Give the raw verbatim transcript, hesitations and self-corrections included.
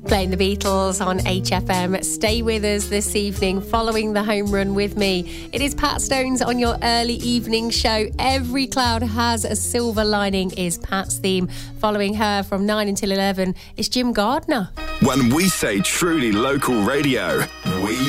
Playing the Beatles on H F M. Stay with us this evening following the home run with me. It is Pat Stones on your early evening show. Every cloud has a silver lining is Pat's theme. Following her from nine until eleven is Jim Gardner. When we say truly local radio, we